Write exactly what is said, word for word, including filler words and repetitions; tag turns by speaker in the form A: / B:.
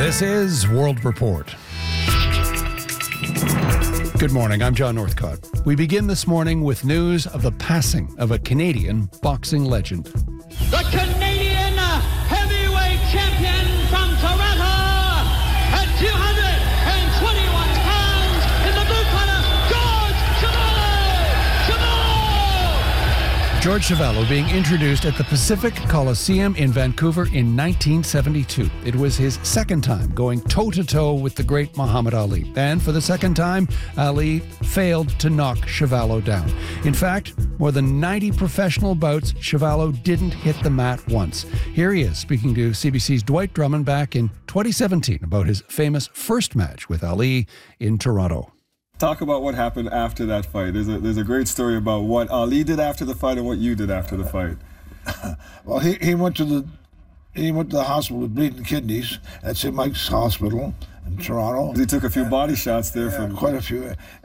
A: This is World Report. Good morning, I'm John Northcott. We begin this morning with news of the passing of a Canadian boxing legend.
B: The Canadian heavyweight champion from Toronto at two hundred twenty-one pounds in the blue corner, George Chuvalo! Chuvalo!
A: George Chuvalo being introduced at the Pacific Coliseum in Vancouver in nineteen seventy-two. It was his second time going toe-to-toe with the great Muhammad Ali. And for the second time, Ali failed to knock Chuvalo down. In fact, more than ninety professional bouts, Chuvalo didn't hit the mat once. Here he is speaking to C B C's Dwight Drummond back in twenty seventeen about his famous first match with Ali in Toronto.
C: Talk about what happened after that fight. There's a, there's a great story about what Ali did after the fight and what you did after the fight.
D: Well, he, he went to the he went to the hospital with bleeding kidneys at Saint Mike's Hospital in Toronto.
C: He took a few body shots there
D: Yeah,
C: from
D: quite a few.